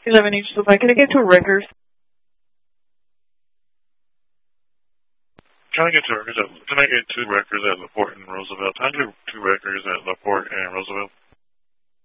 11H Supply. Can I get to Rikers? Can I get to Rikers at LaPorte and Roosevelt? Can I do 2 Rikers at LaPorte and Roosevelt?